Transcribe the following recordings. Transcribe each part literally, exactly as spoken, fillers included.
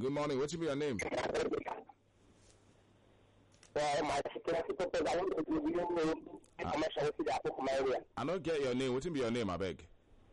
Good morning. What's your name? Well, my security purpose, I want to give you information with the Apple area. I don't get your name. What's your name, I beg?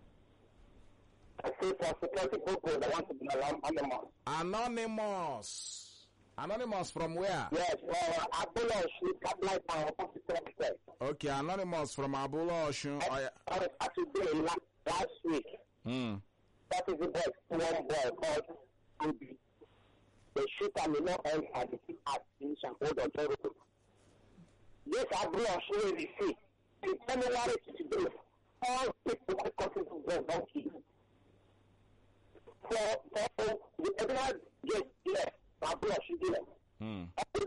I say for security purpose, I want to be anonymous. Anonymous. Anonymous from where? Yes, for Apple Ocean, Catholic and Opposite. Okay, Anonymous from Abula Ocean. Oh, yeah. Actually, last week, Hmm. that is the boy, one boy called Ruby. The shooter may not enter the keep at finish and hold on to the This Apple Ocean, we see. In January to today, all people who come to the donkey. For, for the everyone gets here, Apple Ocean here. Hmm.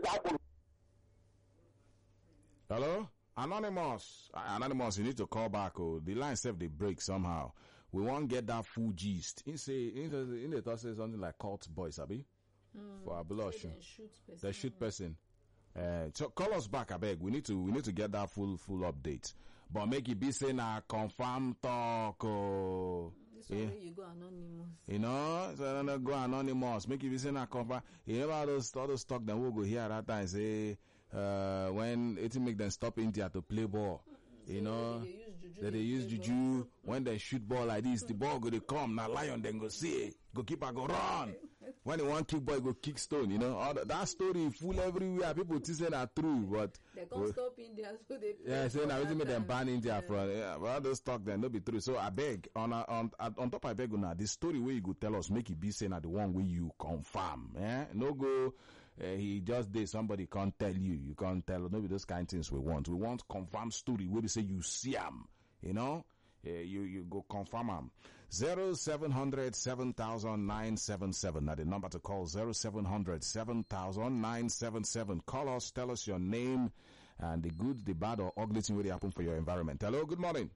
Hello? Anonymous. Uh, Anonymous, you need to call back. Oh, the line said they break somehow. We won't get that full gist. In say, in the, in the talk say something like cult boys, Abi? Mm, for abolition. They shoot person. They shoot person. Uh, so call us back, I beg. We need to, we need to get that full, full update. But make it be saying a confirm talk. Oh. This yeah. way you go anonymous. You know, so don't go anonymous. Make it be saying a confirm. You know all those, all those talk that we'll go here at that time say, uh, when it make them stop India to play ball. You know, they use juju, that they use juju when they shoot ball like this, the ball go to come. Now lion then go see, go keeper go run. When they want kick ball, go kick stone. You know, all that, that story full everywhere. People think say that true, but they can't stop India, so they yeah, say now we make them ban India from yeah. But all those talk then no be true. So I beg on a, on on top I beg now the story where you go tell us make it be saying that the one where you confirm. Eh, no go. Uh, he just did somebody can't tell you. You can't tell. Maybe those kind of things we want. We want confirm story where we say you see them. You know, uh, you you go confirm them. Zero seven hundred seven thousand nine seven seven. Now the number to call zero seven hundred seven thousand nine seven seven. Call us. Tell us your name and the good, the bad, or ugly thing will happen for your environment. Hello. Good morning.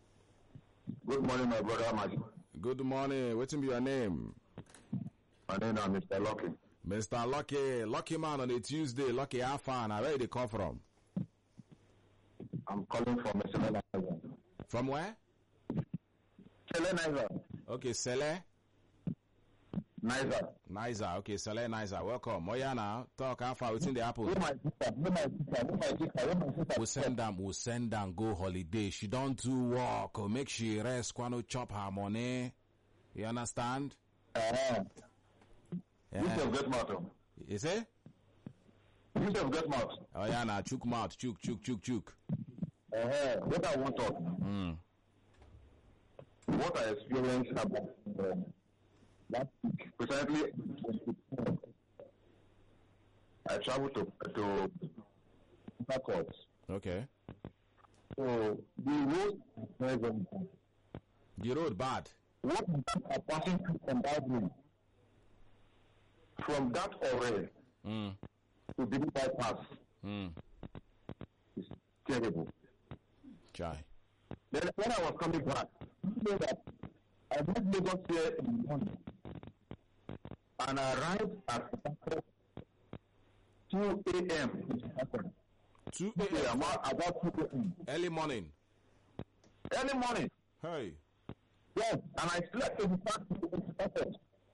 Good morning, my brother. My good morning. What's your name? My name is Mister Lucky. Mister Lucky, Lucky man on a Tuesday, Lucky Afan. Where did they come from? I'm calling from Sele Niger. From where? Sele Niger. Okay, Sele? Niger. Niger, okay, Sele Niger. Welcome. Moyana, talk how far within the apple. Who my sister? Who my sister? Who my sister? Who my sister? We'll send them, we'll send them go holiday. She don't do work. Make she rest, kwano chop her money. You understand? Uh-huh. Yeah. You have good mouth. You say? You have good mouth. Oh yeah, nah, chook mouth, chook, chook, chook, chook. Uh-huh. What I want to talk. Mm. What I experienced about um, last week, precisely, I traveled to to Port. Okay. So the road is very, very bad. The road bad. What are passing from that way? From that already mm. to the bypass mm. is terrible. Chai. Then when I was coming back, you know that I went Lagos here in the morning and I arrived at two a.m. two a.m. About two a.m. Early morning. Early morning. Hey. Yes, and I slept in the park.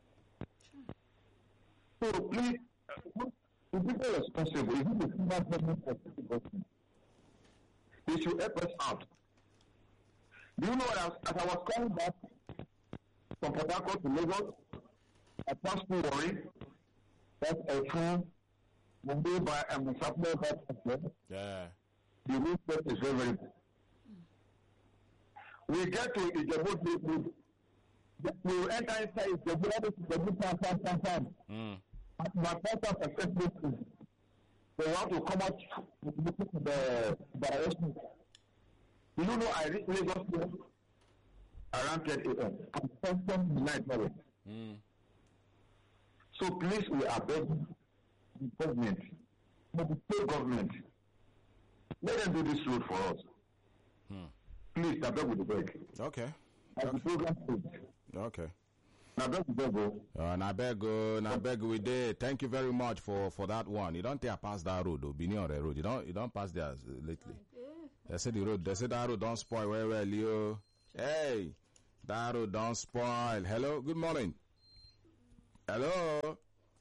So please, if people are responsible, if you think that government for government, they should help us out. Do you know what I was, as I was coming back from Port Harcourt to Lagos, I passed through Warri, that's a true Mumbai by and the supply by yeah. The road step is very, very good. We get to Ijebu, we will enter inside Ijebu, Ijebu, Pam, Pam, Pam, Pam. Mm. My pastor successfully, they want to come out looking to the direction. You know, I reached Lagos around ten a.m. I'm constant night always. Mm. So please, we are begging the government, the state government, let them do this road for us. Hmm. Please, I beg with the beg. Okay. As Okay. the program says. Okay. Now beg with the beg. Uh, na beg, uh, na beg we did. Thank you very much for, for that one. You don't take pass that road, though. Bini on the road. You don't, you don't pass there uh, lately. They say the road, they say that road don't spoil very well, Leo. Hey, that road don't spoil. Hello, good morning. Hello.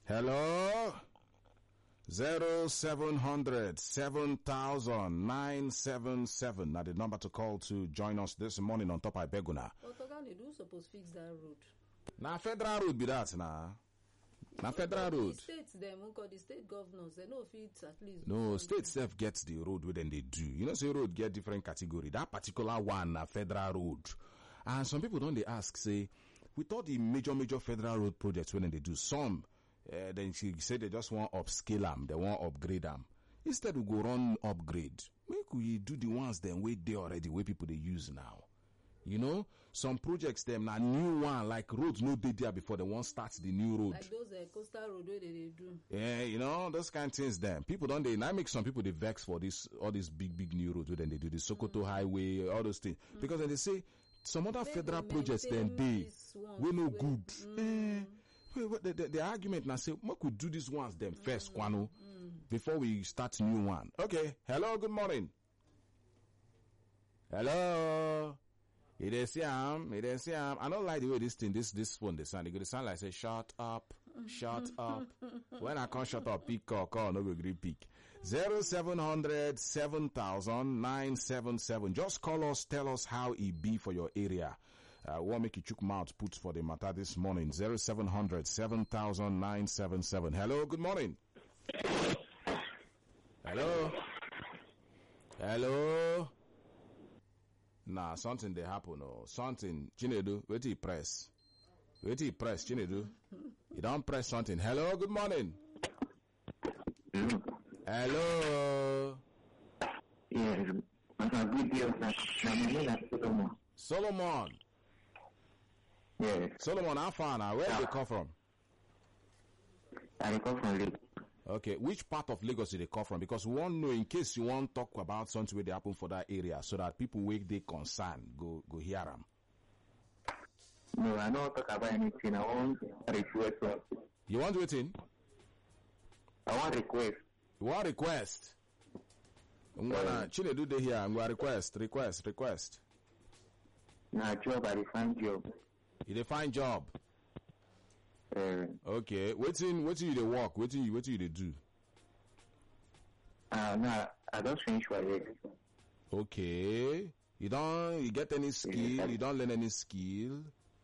Hello? zero seven hundred seven thousand nine seven seven. Now the number to call to join us this morning on Top Ibeguna. Otogani, do suppose fix that road? Now federal road be that now. Now federal road. The states, them, call the state governors, they know if it's at least. No, state self gets the road where then they do. You know, say road get different category. That particular one, na federal road. And some people don't they ask, say, we thought the major, major federal road projects when they do some, uh, then she said they just want upscale them, they want upgrade them. Instead, we go run upgrade. Make we do the ones then we they already, where people they use now. You know, some projects them na new one like roads no dey there before they want start the new road. Like those uh, coastal road where they, they do. Yeah, you know those kind of things. Them people don't they now make some people they vex for this all these big big new roads. Then they do the Sokoto mm. Highway, all those things mm. because then they say some other they federal projects then they we no good. Mm. Eh, the, the, the argument now say we could do these ones them mm. first, Kwano, mm. before we start new one. Okay, hello, good morning. Hello. It is Siam, it is Siam. I don't like the way this thing, this this phone, they sound. It could sound like say, shut up, shut up. When I can't shut up, pick call, call, no agree pick. Zero seven hundred seven thousand nine seven seven. Just call us, tell us how it be for your area. Uh, what make you chook mouth put for the matter this morning? Zero seven hundred seven thousand nine seven seven. Hello, good morning. Hello. Hello. Nah, something they happen or something. Chinedu, wait till you press. Wait till you press, Chinedu. You don't press something. Hello, good morning. Mm. Hello. Yes, I'm a good deal. Solomon. Solomon. Yes. Solomon, how far now? Where yeah. do they come from? I come from Lagos. Okay, which part of Lagos do they come from? Because we want to know in case you want to talk about something where they happen for that area so that people with they concern go go hear them. No, I don't talk about anything. I want request. You want waiting? I want request. You want request? I'm gonna Chile do the here. I'm gonna request, request, request. Nah, job. I find job. You dey find job. Uh, okay, waiting, waiting you dey work, waiting you, waiting you dey do. Uh, nah, I don't finish my work. Okay, you don't, you get any skill? You don't learn any skill?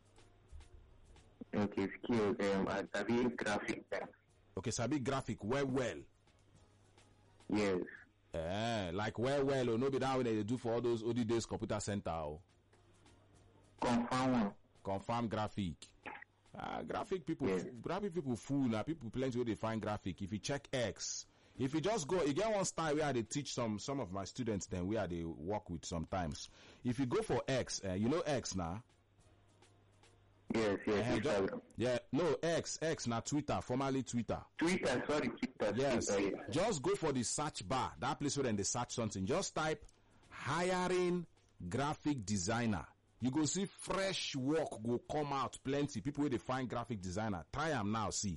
Okay, skill. Um, I sabi graphic. Okay, sabi graphic well, well. Yes. Eh, like well, well, or no be that way they do for all those old days computer center. Oh. Confirm one. Confirm graphic. Uh, graphic people, yes. graphic people fool now. People plenty where they find graphic. If you check X, if you just go, you get one style where they teach some some of my students. Then where they work with sometimes. If you go for X, uh, you know X now. Yes, yes, uh, yes. Just, yeah, no X, X now Twitter, formerly Twitter. Twitter, sorry, Twitter. Yes, Twitter, yes. Just go for the search bar. That place where then they search something. Just type hiring graphic designer. You go see fresh work go come out plenty. People where they find graphic designer. Try them now, see.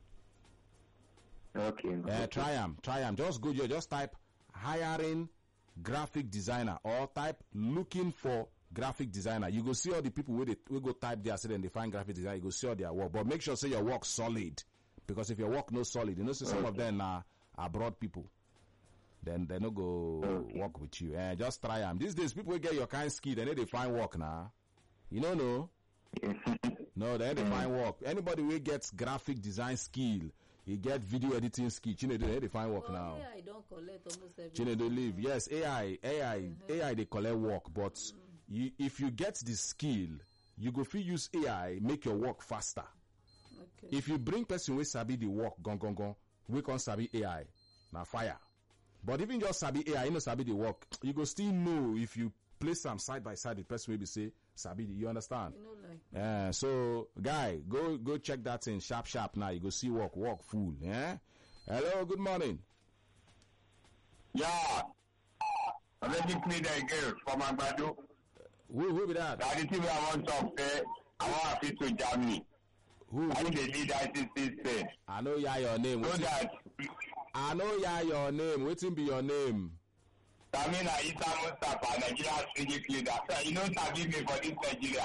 Okay. Uh, okay. Try them, try them. Just go there, just type hiring graphic designer or type looking for graphic designer. You go see all the people where they we go type there, so then they find graphic designer. You go see all their work. But make sure say your work solid. Because if your work no solid, you know, see some okay. of them are abroad people. Then they no go okay. work with you. And uh, just try them. These days, people will get your kind of skill, then they find work now. You know, no? No, then they find work. Anybody who gets graphic design skill, he get video editing skill. Chinedu, they find work well, now. A I don't collect almost everything. Chinedu leave. Yes, A I, A I, mm-hmm. A I, they collect work. But mm. you, if you get the skill, you go free use A I, make your work faster. Okay. If you bring person with sabi the work, gong, gong, gong, we can sabi A I. Now fire. But even just sabi A I, you know sabi the work, you go still know if you place them side by side with person maybe say sabi the, you understand? You know, like. Yeah. So guy, go go check that thing sharp sharp now. You go see work work full. Yeah. Hello. Good morning. Yeah. Let me play that girl from Agbado. Who who be that? That is the I want to say. I want to fit to Germany. Who? I need the lead I C C say. I know yeah your name. So that. I know yeah your name. Waiting be your name. Tamina Isa Mustafa, Nigeria strategic leader. So you know Sabi me for this Nigeria.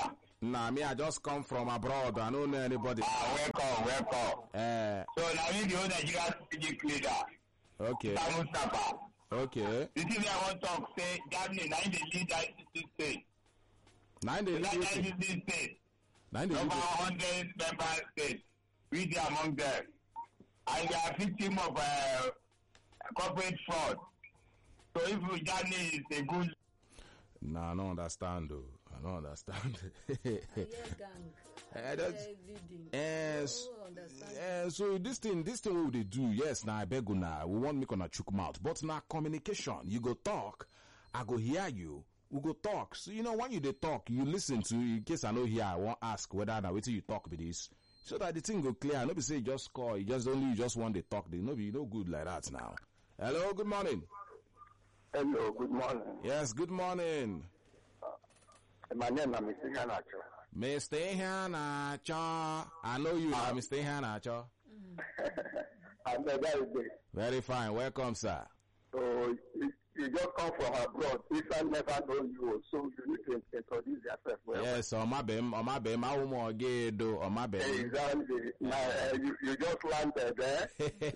Nah, me, I just come from abroad. I don't know anybody. Ah, welcome, welcome. Uh, So now we the old Nigeria strategic leader. okay. Sir Mustafa. Okay. This is where I want to talk. Say Germany, now in the lead I C C state. Nine days. That I C C state. Nine days. Over one hundred member states. We are among them. And they are victim of uh, corporate fraud. So if Germany is a good... Nah, I don't understand, though. I don't understand. Yeah, gang. Eh, that's- Everything. Yes. I don't understand. Eh, so this thing, this thing what they do, yes, now I beg you now, we want make on a chook mouth, but now communication, you go talk, I go hear you, we go talk. So you know when you they talk, you listen to. In case I know here, I won't ask whether now wait till you talk with this, so that the thing go clear. Nobody say you just call, you just only you just want to talk. They no be no good like that now. Hello, good morning. Hello, good morning. Yes, good morning. My name is Mister Hanacho. Mister Hanacho. I know you now, Mister Hanacho. I'm a very good. Very fine. Welcome, sir. So you, you just come from abroad. If I never know you, so you need to introduce yourself. Well. Yes, on my bem, on my bem, I will get do on my bem. Exactly. Now, uh, you, you just landed there.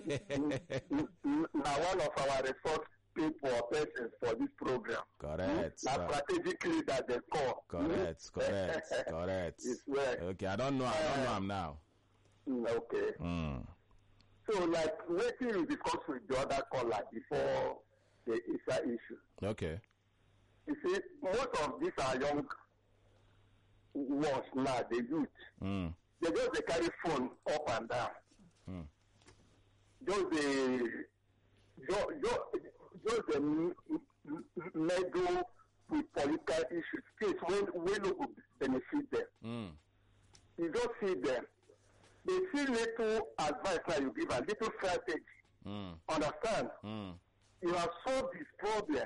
Now, one of our resource people or persons for this program. Correct. Now, sir. strategically that they call. Correct, correct, correct. It's well. Okay, I don't know, I don't know him now. Mm, Okay. Mm. So, like, waiting you discuss with the other caller before the Isa issue. Okay. You see, most of these are young ones now, the youth. Mm. They just they carry phone up and down. Mm. Just they just, just, just they m- m- meddle with political issues. Case when when no go benefit them. Mm. You just see them. They see little advice that you give and little strategy. Mm. Understand? Mm. You have solved this problem.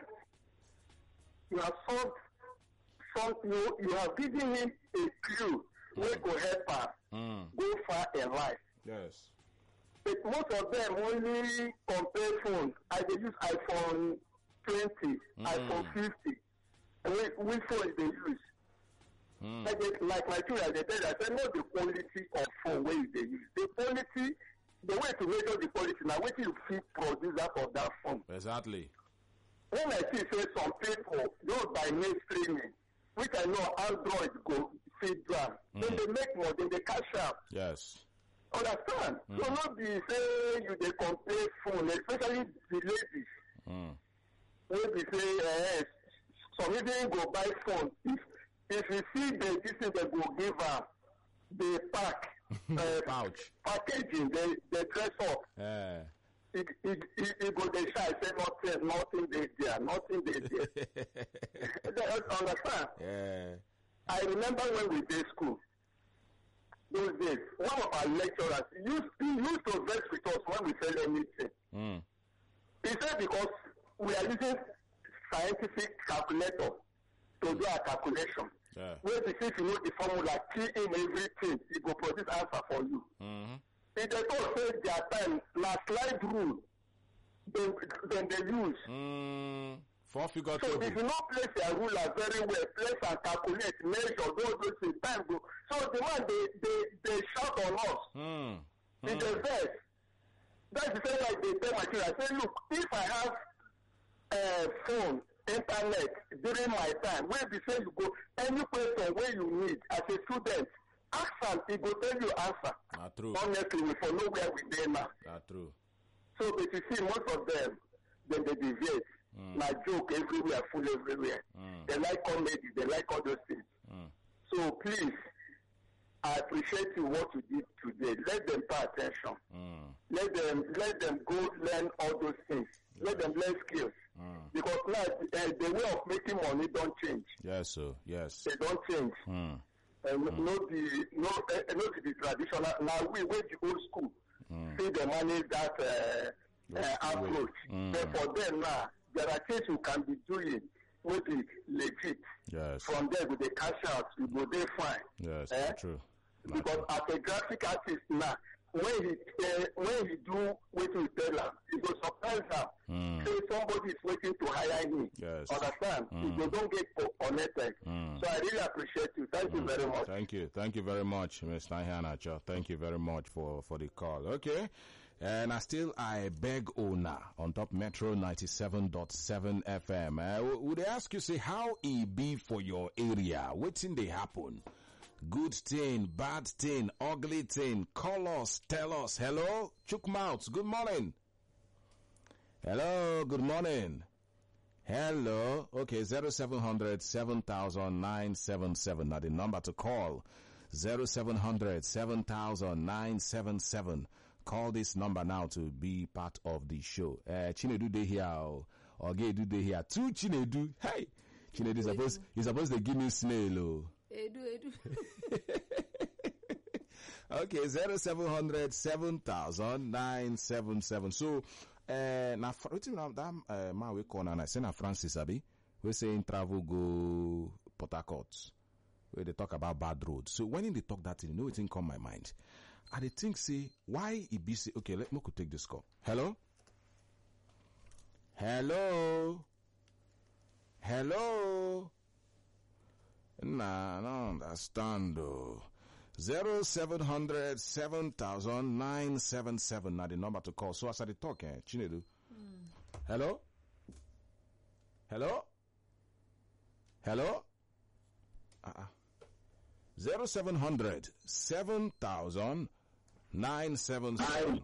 You have solved some. You, you have given him a clue where go help her Mm. go far in life. Yes. But most of them only compare phones. I dey use iPhone twenty, Mm. iPhone fifty. And which, which phone they use? Mm. Like, they, like my children, they tell you, I say, not the quality of phone where they use. The quality, the way to measure the quality, now what you see produce out of that phone. Exactly. When I see say some people go by mainstreaming, which I know Android go feed them, Mm. then they make more, then they cash out. Yes. Understand? Mm. So not be say you they compare phone, especially the ladies. Mm. When they say uh, some even go buy phone. If if you see the this thing they go give her the pack uh, Pouch. packaging, they they dress up. Eh. It it it, it go they shy say nothing nothing they there nothing they there. They understand? Yeah. I remember when we did school. Those days, one of our lecturers used he used to vex with us when we sell anything. Mm. He said because we are using scientific calculator to do our calculation. Yeah. Where the if you know the formula, key in everything, it will produce answer for you. Mm-hmm. If they don't say their time, last slide rule, then, then they use. Mm. Four figure So if table. you not place your ruler very well, place and calculate, measure, those those things, time go. So the one they they they shout on us. Mm. It's a verse. That's the same like they tell my children. I say, look, if I have a phone, internet during my time, where they say you go, any question where you need as a student, ask them, he go tell you answer. Not true. Honestly, we for know where we there now. Not true. So but you see, most of them, then they deviate. Mm. My joke everywhere, full everywhere. Mm. They like comedy, they like all those things. Mm. So please, I appreciate you what you did today. Let them pay attention. Mm. Let them let them go learn all those things. Let them learn skills. Mm. Because now uh, the way of making money don't change. Yes, sir. Yes. They don't change. Mm. And mm. no the no uh, not the traditional. Now we wait the old school. Mm. See the manage that uh, uh, approach. Mm. But for them now, there are things you can be doing maybe legit. Yes. From there, with the cash out, you go there fine. Yes. Eh? Not true. Not Because true. as a graphic artist now, when he uh, when he do wetin you tell am, he go surprise am. Mm. Say somebody is waiting to hire him. Yes. Understand? Mm. He go don get co- connected. Mm. So I really appreciate you. Thank you very much. Thank you. Thank you very much, Mister Ihanacho. Thank you very much for, for the call. Okay. And I still, I beg owner on top Metro ninety-seven point seven F M. Uh, would I ask you, say, how it be for your area? What's in they happen? Good thing, bad thing, ugly thing. Call us, tell us. Hello? Chook mouths. Good morning. Hello, good morning. Hello. Okay, zero seven hundred seven thousand nine seven seven. Now the number to call. zero seven hundred seven thousand nine seven seven. Call this number now to be part of the show. Uh, Chinedu de here, or Ogedu de here. Two Chinedu. Hey, Chinedu is supposed, he's supposed to give me snail. Oh. Edu, edu. Okay, zero seven hundred seven thousand nine seven seven. So, uh, now, what you know, that uh, man we call and I say na Francis Abi, we saying travel go Port Harcourt, where they talk about bad roads. So when they talk that, you know, it didn't come my mind. And they think, say, why it be say, okay, let me go take this call. Hello? Hello? Hello? Nah, I don't understand though. Zero seven hundred seven thousand nine seven seven. Now the number to call. So as I talk, eh, Chinedu. Mm. Hello? Hello? Hello? Uh-uh. Zero seven hundred seven thousand nine seven seven.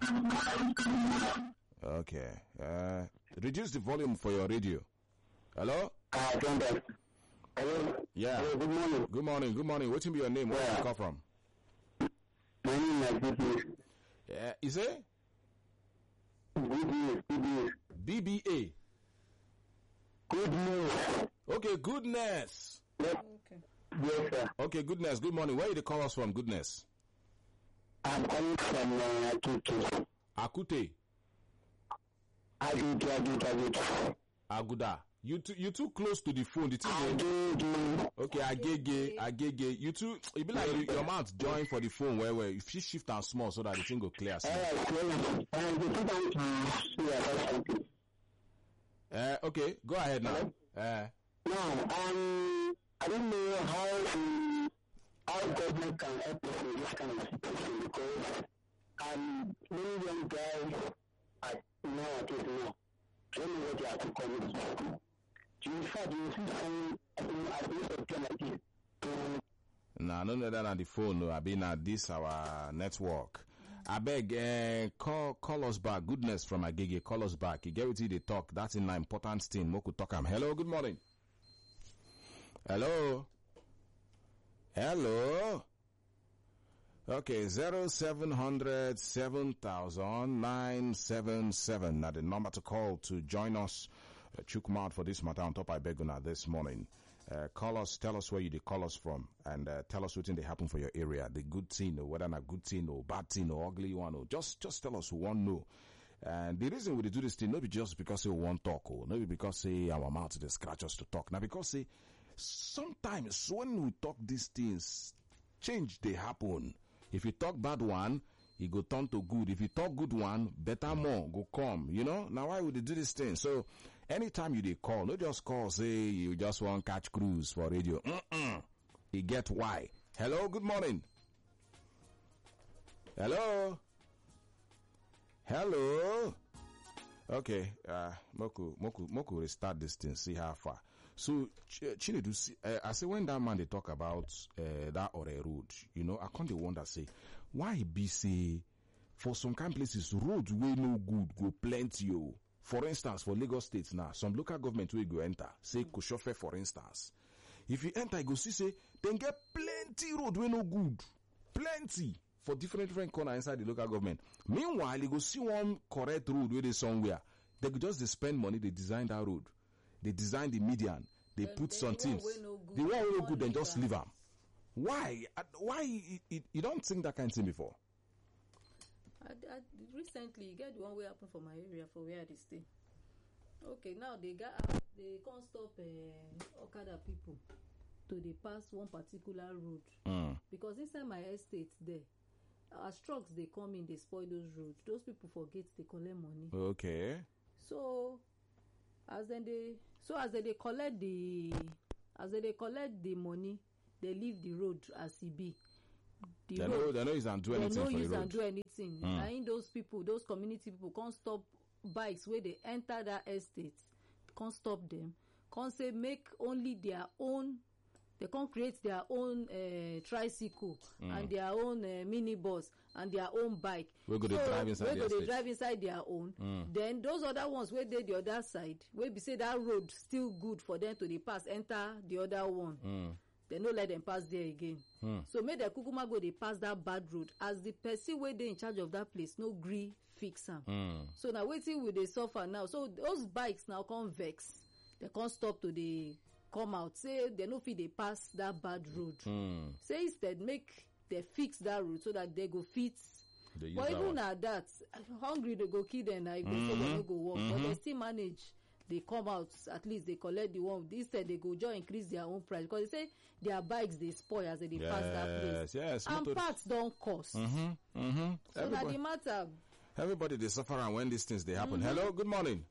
Okay. Uh, reduce the volume for your radio. Hello? Uh, Hello. Yeah. Hello, good morning. Good morning. Good morning. What's be your name? Where Yeah. do you come from? My name is Good News. Yeah. Is it? Good News. Good News. B B A. Good News. Okay. Goodness. Yes, Okay. yes, sir. Okay. Goodness. Good morning. Where you the call us from? Goodness. I'm calling from uh, Akute. Akute. Agudi, Agudi, Agudi. Aguda. You too, you too close to the phone. The thing is- Agudi. okay, Agege, Agege. You too, it be like you, your mouth join for the phone where, where if you shift and small so that the thing go clear. All right, well, uh, the thing I want to say about something. Uh, okay, go ahead now. Uh, Now, um, I don't know how the how government can help us in this kind of situation because um, many young guys are nowadays now don't know what they are to commit. In fact, you see some at least of them like this. To nah, no, no, that on the phone. No, I been at this our network. I beg, uh, call call us back. Goodness from Agege, call us back. You get what they talk. That's in the important thing. Moku talk. am. Hello, good morning. Hello. Hello. Okay, zero seven hundred seven thousand nine seven seven. Now the number to call to join us. Uh, Chukmart for this matter on top I beg una this morning. Uh, call us, tell us where you they call us from, and uh, tell us what thing they happen for your area. The good thing, or whether not good thing, or bad thing, or ugly one, or just just tell us who want know. And the reason we dey do this thing, not be just because we want talk, or not be because say our mouth they scratch us to talk. Now because say sometimes when we talk these things, change they happen. If you talk bad one, it go turn to good. If you talk good one, better more go come. You know? Now why would they do this thing? So anytime you they call, not just call, say you just want catch cruise for radio. Mm-mm. You get why. Hello, good morning. Hello. Hello. Okay, uh, Moku, Moku, Moku restart this thing, see how far. So, Ch- Chinedu, see, uh, I say when that man they talk about uh, that or a road, you know, I can't wonder say why be say for some kind places roads way no good go plenty oh. For instance, for Lagos State now, some local government will go enter, say Koshofe for instance. If you enter, you go see say then get plenty road way no good, plenty for different different corner inside the local government. Meanwhile, you go see one correct road where they somewhere. They could just they spend money, they design that road. They design the median. They Then- put then some the one things. wey no good, The one wey no one good, then leave just am. leave them. Why? Uh, Why? It, it, you don't think that kind of thing before? I, I, recently, you get the one wey happen for my area for where I dey stay. Okay, now they got they can't stop uh, Okada people to dey pass one particular road Mm. because inside my estate there, as trucks dey come in dey spoil those roads, those people forget dey collect money. Okay. So as dem dey so as dem dey collect the as dem dey collect the money, dey leave the road as e be. The They road know they know use am do anything they for no the use am road. do anything. Mm. Na im those people, those community people, come stop bikes wey dey enter that estate, come stop them, come say make only their own. They come create their own uh, tricycle Mm. and their own uh, minibus and their own bike. We go dey drive inside we the go dey estate. drive inside their own. Mm. Then those other ones wey dey the other side, wey be say that road still good for them to dey pass enter the other one. Mm. They no let them pass there again. Mm. So make dem kukuma go dey pass that bad road as the person wey dey in charge of that place no gree fix am. Mm. So na wetin we dey suffer now. So those bikes now come vex, they come stop to dey come out say they no fit dey pass that bad road. Mm. Say instead make they fix that road so that they go fit. They use But that even one. at that, hungry they go kill them na if they say they no go work. But they still manage. They come out, at least they collect the one. Instead they go just increase their own price because they say their bikes they spoil as they dey pass that place. Yes, yes. And motor- parts don cost. Mm-hmm. Mm-hmm. So na Everybody, the matter. everybody they suffer and when these things they happen. Hello, good morning.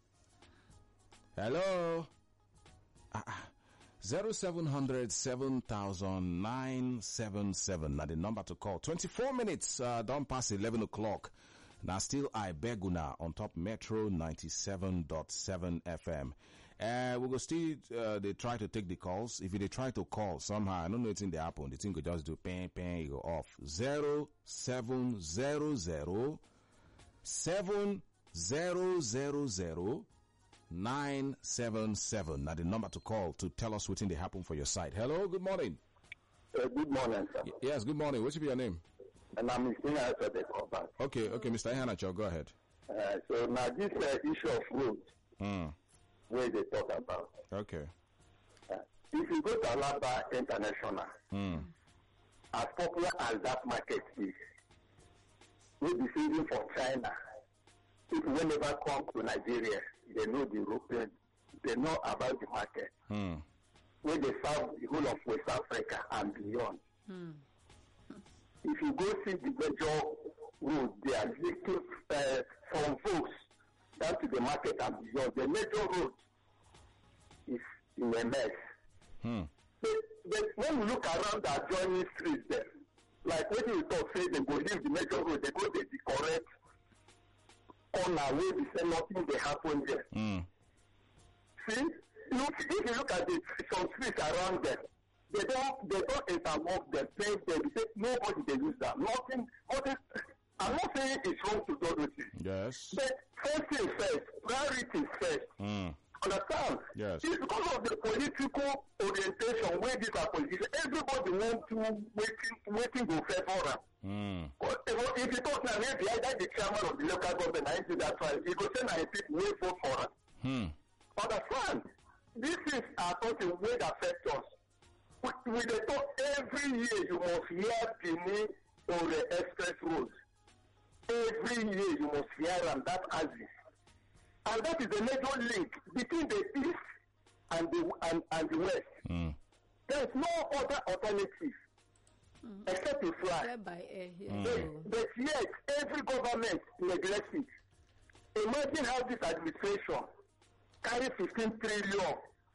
Hello. Ah, ah. Zero seven hundred seven thousand nine seven seven. Now the number to call. Twenty-four minutes. Uh, don't pass eleven o'clock. Now still I beg una on top Metro ninety-seven point seven F M. Uh, we go still uh, they try to take the calls. If they try to call somehow, I don't know anything they happen. The thing could just do ping ping, you go off. Zero seven zero zero seven zero zero zero nine seven seven. Now the number to call to tell us what thing they happen for your side. Hello, good morning. Uh, good morning, sir. Y- yes, good morning. What should be your name? And I'm Mister Answer the Compass. Okay, okay, Mister Ihanacho, go ahead. Uh, so now this uh, issue of roads, Mm. where they talk about. Okay. Uh, if you go to Alaba International, Mm. as popular as that market is, we be saving for China. People will never come to Nigeria. They know the road, they know about the market. Mm. Where they serve the whole of West Africa and beyond. Hmm. If you go see the major road, they are taking uh, from folks down to the market and beyond. The major road is in a mess. Hmm. But, but when we look around the adjoining streets there, like when you talk, say they go leave the major road, they go to the correct corner where they say nothing they happen there. Mm. See, look, if you look at the some streets around them, they don't they don't interlock them, paint them. They say nobody they use that. Nothing. Nothing. I'm not saying it's wrong to do this, Yes. but first thing first, priority first. Mm. Understand? Yes. It's because of the political orientation where these are politicians. Everybody wants to waiting, waiting to favor them. Mm. But if you talk now, maybe either the chairman of the local government, I do that trial, he go say now people wait vote for them. Hmm. Understand? This is uh, something wey dey affect us. We, we dey talk every year you must hear Benin or the express road. Every year you must hear am that axis. And that is a major link between the east and the and, and the west. Mm. There is no other alternative Mm. except to fly. Clear by air. Yes. Mm. But, but yet every government neglects it. Imagine how this administration carry fifteen trillion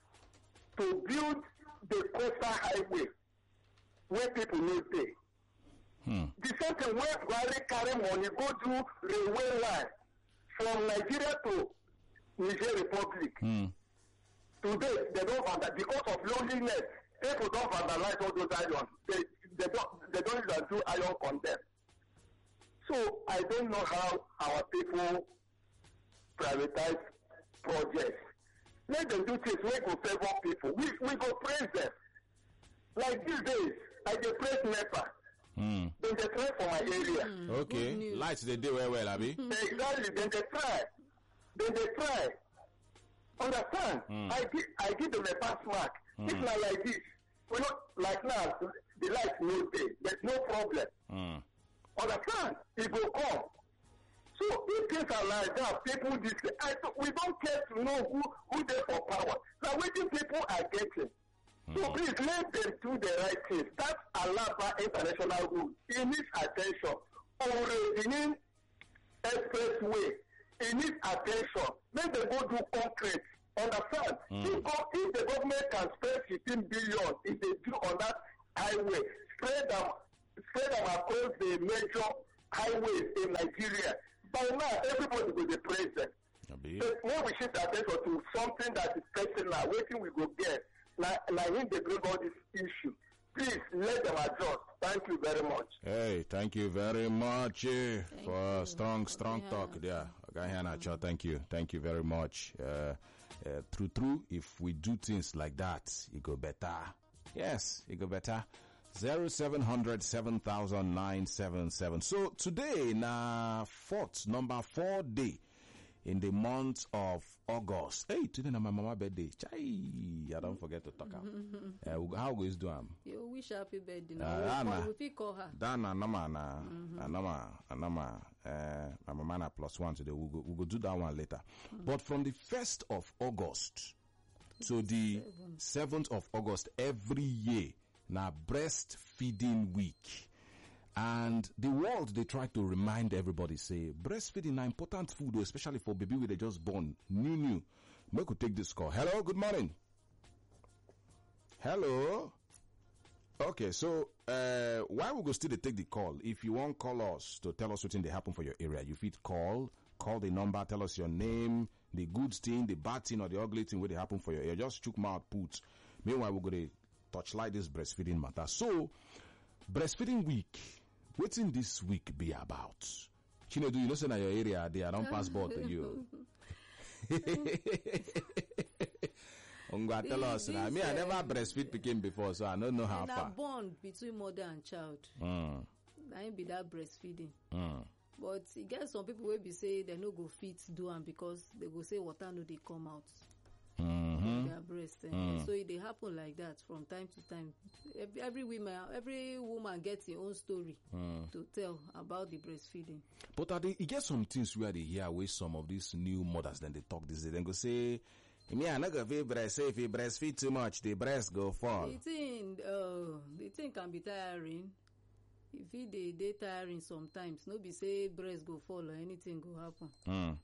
to build the coastal highway where people need pay. Hmm. The same thing where Buhari carry money go do railway line from Nigeria to Niger Republic. Hmm. Today they don't vandalize because of loneliness. People don't vandalize all those iron. They they don't they don't even do iron content. So I don't know how our people privatize projects. Let them do things wey go favor people. We we go praise them. Like these days, I dey praise NEPA. Hmm. Dem dey try for my area. Mm, Okay. good news. Lights they do well, well, Abi. Exactly, dem dey try. Dem dey try. Understand? Mm. I give I give them a pass mark. Mm. If na like this, we no like now the light no dey. There's no problem. Hmm. Understand? E go come. So if things are like that, people this I we don't care to know who who dey for power. Na wetin people are getting. So Mm. please let them do the right things. That Alaba International Road, it needs attention. Ore, you need expressway. You need attention. Make them go do concrete. Understand? Mm. If, go, if the government can spend fifteen billion if they do on that highway, spread them, spread them across the major highways in Nigeria. By now, everybody will be praised them. But when we shift attention to something that is personal, waiting we go get, now, now in the bring all this issue. Please let them adjust. Thank you very much. Hey, thank you very much eh, Thank for you. strong, strong Yeah. talk there. Okay, thank you. Thank you very much. Uh, uh, true, true. If we do things like that, it go better. Yes, it go better. Zero seven hundred seven thousand nine seven seven. So today, na fourth number four day in the month of August. Hey, today na my mama birthday. Chai, I don't forget to talk out. uh, how go is do am? You wish happy birthday. Ah, Now Anna. we, we fit call her. Dan anama na anama anama uh, my mama na plus one today. We'll go, we'll go do that one later. But from the first of August to the seventh of August every year na breastfeeding week. And the world, they try to remind everybody, say, breastfeeding is important food, especially for baby when they just born, new, new. Make we take this call. Hello, good morning. Hello. Okay, so uh, why we go still dey take the call? If you want call us to tell us what they happen for your area, you fit call, call the number, tell us your name, the good thing, the bad thing, or the ugly thing, what they happen for your area. Just chook mouth, put. Meanwhile, we're going to touchlight this breastfeeding matter. So, breastfeeding week. What's in this week be about? Chinedu, you know, say na your area, they don't pass board to you. Ungwa, tell This- us now. this, Me, I uh, never breastfeed picking before, so I don't know how And a far. bond between mother and child. Mm, Na im be that breastfeeding. mm. But e get some people wey be say dem no go fit do am because they go say water no dey come out Mm-hmm. their breast. Eh. So e dey happen like that from time to time. Every, every woman, every woman gets her own story to tell about the breastfeeding. But are they, you get some things where they hear where some of these new mothers then they talk this day, then go say, me I not gonna feed breast, say if you breastfeed too much, the breast go fall. The thing, uh, the thing can be tiring. If e dey dey tiring sometimes, no be say breast go fall or anything go happen. Mm.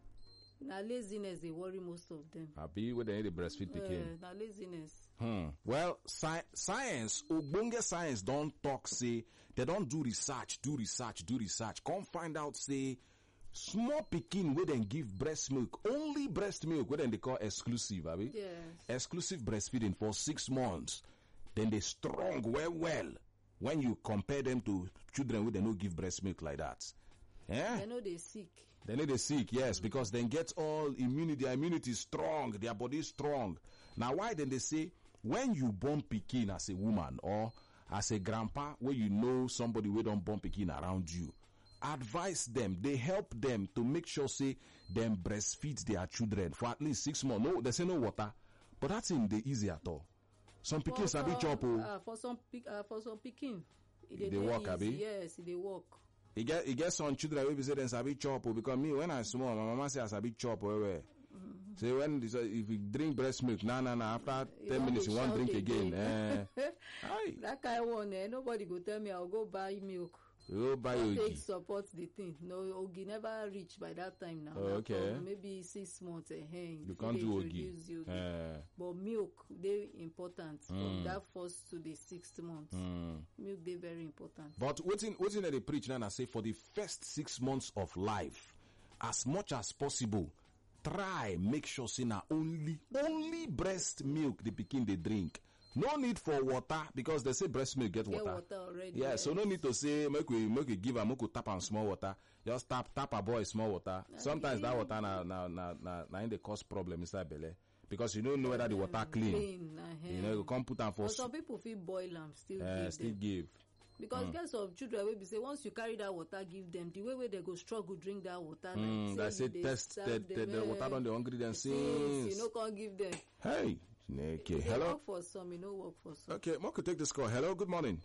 Na laziness dey worry most of them. Happy when they need the breastfeed picking. Uh, na laziness. Hmm. Well, sci- science, Ogbonge science don't talk, say, they don't do research, do research, do research. Come find out, say, small pikin where then give breast milk, only breast milk, where then they call exclusive, abi? Yes. Exclusive breastfeeding for six months. Then they strong well, well, when you compare them to children where they no give breast milk like that. Yeah? They know they sick. They need a sick, yes, because then get all immunity, their immunity is strong, their body is strong. Now, why then they say, when you born pikin as a woman or as a grandpa, where you know somebody who don't born pikin around you, advise them, they help them to make sure, say, them breastfeed their children for at least six months. No, they say no water, but that's in the easy at all. Some pikin sabi chop o. Uh, for some pick, uh, for some pikin, e dey Dey dey work, easy. abi? Yes, e dey work. E get e get some children wey be say dem sabi chop o, because me when I small, my mama say I sabi chop well well. Say when this, uh, if you drink breast milk, nah nah nah, after You ten want minutes to you want shout drink again. Eh, aye, That kind one, eh, nobody go tell me I'll go buy milk. you go buy Don't take ogi. support the thing. No, ogi never reach by that time now. Oh, Na okay. for maybe six months. Eh, hey, You can't do ogi. introduce the ogi. Eh, But milk, they important from that first to the sixth month. mm. Milk, they very important. But wetin wetin dem dey preach now na say for the first six months of life, as much as possible, try make sure say na only only breast milk the pikin dey drink. No need for water because they say breast milk get Get water. water already. Yeah, so no need to say make we make we give am make we tap am small water. Just tap tap a boy small water. Sometimes that water na na na na na in dey cause problem inside belle because you don't know whether the water clean. Clean, uh-huh. You know, you come put am for But some people feel boil am still uh, give still them. give. Because get some children wey be say once you carry that water give them, the way wey they go struggle drink that water. Mm, like, that say you dey test serve the, them, the, the eh, water don dey hungry them since since. you no come give them. Hey, okay. They Hello. work for some, you no work for some. Okay, Mark, take this call. Hello, good morning.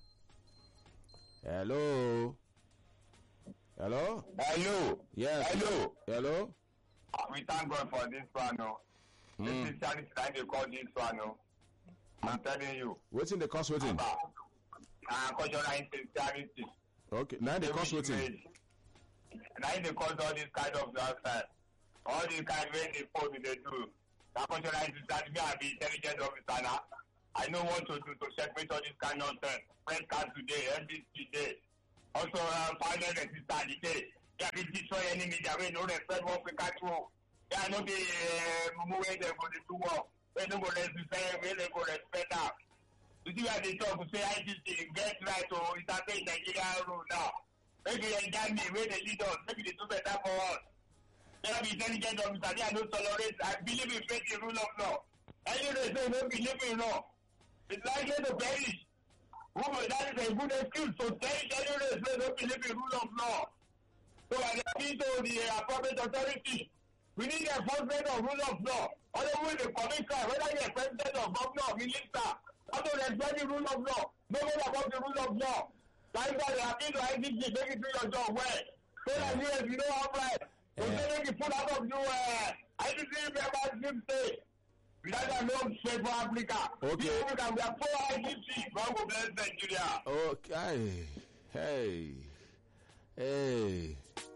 Hello. Hello. Hello. Yes. Hello. Hello. We thank God for this one. No. Mm. This is Charlie time they call this one. No. I'm telling you. Waiting the cost waiting. About uh, cultural insincerity. Okay, now they cause David wetin? Wade. Now they cause all this kind of outside. All these kind of when they post they do. Unfortunately, that me I be intelligent officer now. I know what to do to separate all this kind of nonsense. Press card today, N B C today. Also, uh, final resistance today. Yeah, we destroy any media. We no respect what we can do. Yeah, no be uh, move them for the two war. We no go respect. We no go respect that. You see why they talk to say I G C get right to interpret Nigerian rule now. Maybe they get me where they lead us. Maybe they do better for us. They have intelligent officer. They are not tolerate. I believe in faith in rule of law. Any they say don't believe in law. It's likely to perish. Woman, that is a good excuse. So tell any they say don't believe in rule of law. So I appeal to the appropriate authority. We need the enforcement of rule of law. Otherwise, the commit crime, whether you're president or governor or minister, how to respect the rule of law. No more about the rule of law. That's why they appeal to I G P, make it do your job well. So that you, if you don't have right, so they make it pull out of you, uh, I G P members, Jim State. Without a long shape for Africa. Okay. We can be a pro I G P. God will bless Nigeria. Okay. Hey. Hey.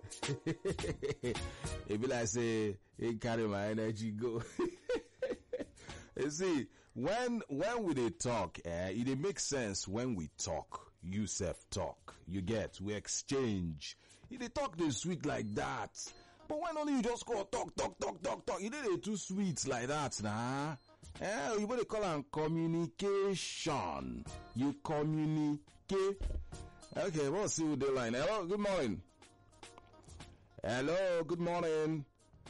It be like say, it carry my energy go. You see, when when we dey talk, eh, it dey make sense when we talk. You self talk. You get, we exchange. It dey talk dey sweet like that. But when only you just go talk, talk, talk, talk, talk, it dey too sweet like that, nah. Eh, you better call am communication. You communicate. Okay, what's the the line? Hello, good morning. Hello, good morning.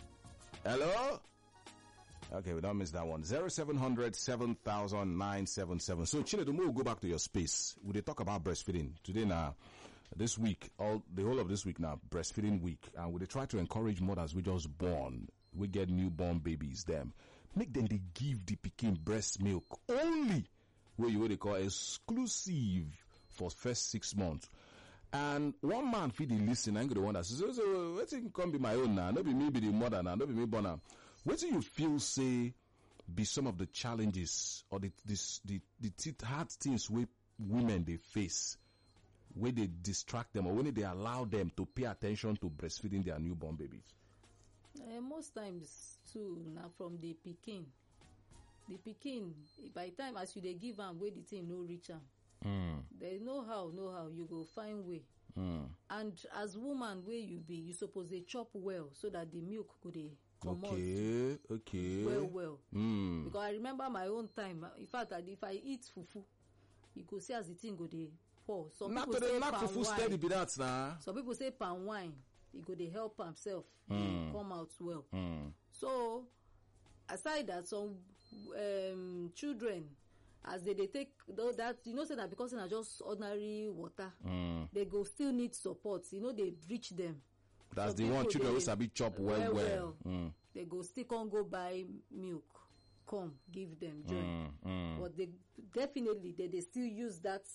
Hello? Okay, we don't miss that one. zero seven hundred seven thousand nine seven seven. So, Chinedu, we'll go back to your space. We talk about breastfeeding. Today now, this week, all the whole of this week now, breastfeeding week. And we try to encourage mothers we just born. We get newborn babies, them. Make them they give the pikin breast milk only where you what they call exclusive for first six months. And one man feed the listen, I'm the one that says, so, so what thing can be my own now? Not be me be the mother now, not be me born now. What do you feel say be some of the challenges or the this the the, the hard things where women they face, where they distract them or when they allow them to pay attention to breastfeeding their newborn babies? Uh, most times too, now from the pikin, the pikin by the time as you they give am where the thing no reach am. Mm. There is no how, no how you go find way. Mm. And as woman where you be, you suppose they chop well so that the milk could they come out. Okay, okay. Well, well. Mm. Because I remember my own time. In fact, that if I eat fufu, you go see as the thing go they pour. Some not people say not palm fufu wine. steady be that now. Some people say palm wine. He go they help himself Mm. come out well. Mm. So aside that, some um, children, as they, they take though that you know say that because it's just ordinary water, Mm. they go still need support. You know they reach them. That's Some the one people, children they- who sabi chop well well, well. well. Mm. They go still can't go buy milk, come give them join. Mm. Mm. But they definitely they, they still use that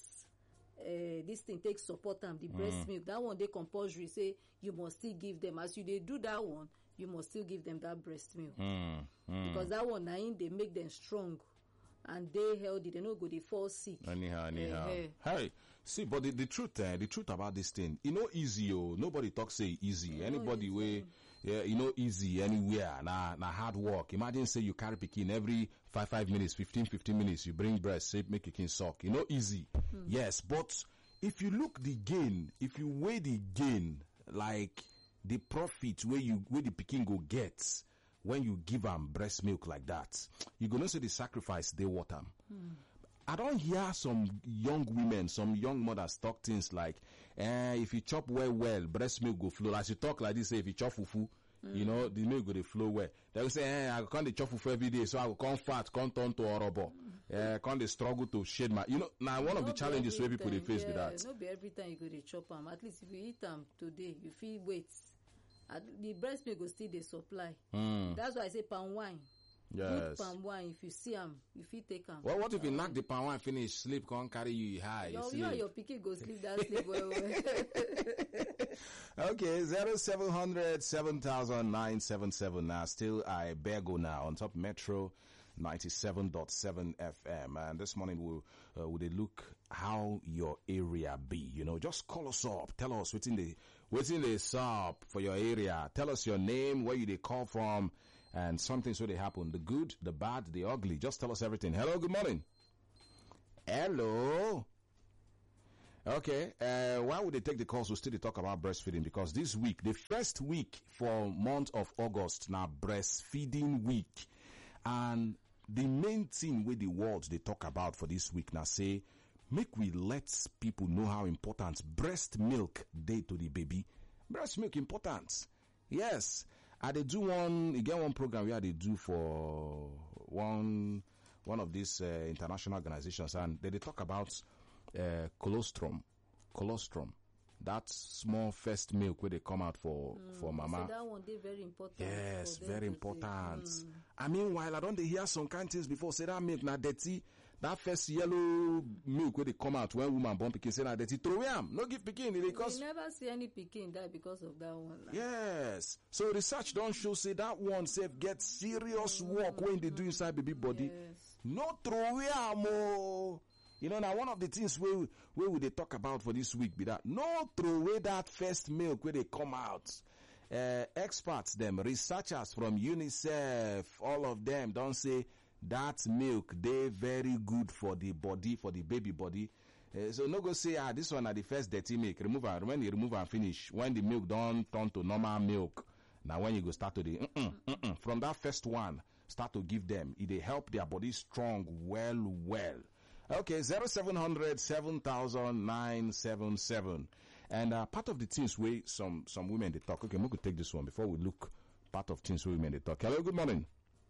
uh, this thing take support them the breast milk. That one they compulsory say you must still give them. As you they do that one, you must still give them that breast milk Mm. Mm. because that one na im they make them strong and they healthy. They no go they fall sick. Anyhow, anyhow. Eh, eh. Hey, see, but the, the truth, eh, the truth about this thing, you know, easy, oh. Nobody talk say easy. Anybody way, yeah, you know, easy anywhere. Nah, nah, hard work. Imagine say you carry pikin every five, five minutes, fifteen, fifteen minutes. You bring breast, say make pikin suck. You know, easy. Yes, but if you look the gain, if you weigh the gain, like the profit where you where the pikin go get when you give am breast milk like that, you gonna see the sacrifice they want am. I don't hear some young women, some young mothers talk things like, eh, if you chop well, well, breast milk go flow. As you talk like this, say if you chop fufu, mm. you know, the milk go dey flow well. They will say, eh, I can't chop fufu every day, so I will come fat, come turn to horrible. Mm. Eh, can't they struggle to shade my, you know, now one of the challenges where people they face yeah, with that. No be every time you go to chop them. At least if you eat them today, you feel wait. At the breast milk go still dey supply. Mm. That's why I say palm wine. Yes. Good palm wine, if you see them, you feel take them. Well, what if you knock the palm wine finish, sleep, can't carry you high? No, You you and sleep. your pikin go sleep that sleep well well. Okay, zero seven hundred seven thousand nine seven seven. Now, still I Bego now on top Metro ninety-seven point seven F M. And this morning we'll, uh, we'll look how your area be. You know, just call us up. Tell us what's in the what's in the up for your area. Tell us your name, where you they call from, and something so they happen. The good, the bad, the ugly. Just tell us everything. Hello, good morning. Hello. Okay, uh, why would they take the calls? We'll still talk about breastfeeding because this week, the first week for month of August, now breastfeeding week. And the main thing with the world they talk about for this week now say, make we let people know how important breast milk day to the baby. Breast milk important. Yes. I they do one, you get one program where they do for one, one of these uh, international organizations and they, they talk about Uh, colostrum, colostrum, that small first milk where they come out for mm, for mama. So that one they very important. Yes, very important. Mm. I mean, while I don't hear some kind of things before, say that milk na dirty. That first yellow milk where they come out when woman born pikin say na dirty. Throw am, no give pikin because we never see any pikin die because of that one. Like. Yes, so research don't show say that one safe get serious work mm, when they do inside baby body. Yes. No throw am oh. You know, now one of the things where, where would they talk about for this week be that no throw away that first milk where they come out. Uh, experts, them, researchers from UNICEF, all of them don't say that milk, they very good for the body, for the baby body. Uh, so no go say, ah, this one are the first dirty milk. Remove and when you remove and finish, when the milk don't turn to normal milk, now when you go start to the, mm-mm, mm-mm, from that first one, start to give them, it they help their body strong well, well. Okay, zero seven hundred seven thousand nine seven seven. And uh, part of the things where some, some women they talk. Okay, we could take this one before we look part of things where women they talk. Hello, good morning.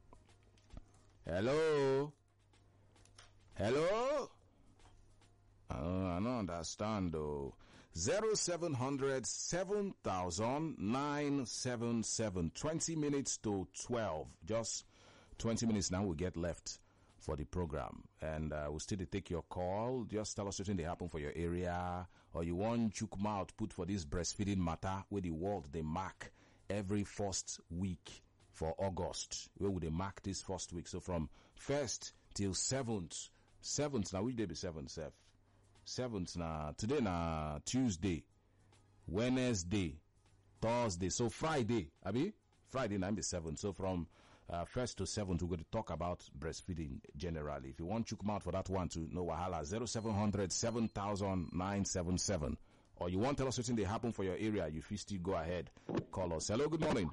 Hello. Hello. Uh, I don't understand though. Zero seven hundred seven thousand nine seven seven. Twenty minutes to twelve. Just twenty minutes now we get left for the program, and uh, we'll still take your call. Just tell us something they happen for your area, or you want chook mouth put for this breastfeeding matter where the world they mark every first week for August. Where would they mark this first week? So from first till seventh, seventh now which day be seventh, Seth? Seventh now today now Tuesday, Wednesday, Thursday, so Friday, Abi Friday now be seventh. So from Uh, first to seventh, we're going to talk about breastfeeding generally. If you want to come out for that one to know Wahala, zero seven hundred seven thousand nine seven seven. Or you want to tell us something that happened for your area, you feel still go ahead. Call us. Hello, good morning.